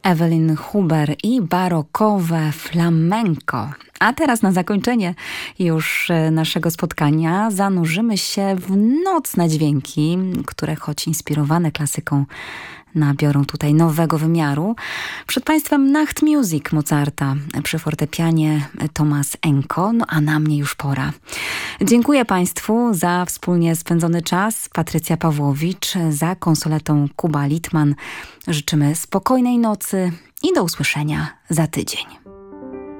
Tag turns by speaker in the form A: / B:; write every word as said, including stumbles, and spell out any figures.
A: Evelyn Huber i barokowe flamenco. A teraz na zakończenie już naszego spotkania zanurzymy się w nocne dźwięki, które choć inspirowane klasyką nabiorą tutaj nowego wymiaru. Przed Państwem Nacht Music Mozarta przy fortepianie Thomas Enko, no a na mnie już pora. Dziękuję Państwu za wspólnie spędzony czas. Patrycja Pawłowicz, za konsoletą Kuba Litman. Życzymy spokojnej nocy i do usłyszenia za tydzień.